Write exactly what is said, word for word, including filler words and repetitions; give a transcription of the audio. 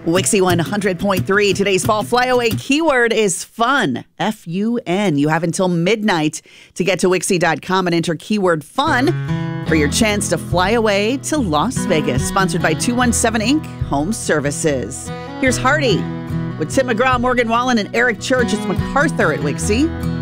Wixie one hundred point three. Today's fall flyaway keyword is fun. F U N. You have until midnight to get to Wixie dot com and enter keyword fun for your chance to fly away to Las Vegas. Sponsored by two one seven Incorporated. Home Services. Here's Hardy with Tim McGraw, Morgan Wallen, and Eric Church. It's MacArthur at Wixie.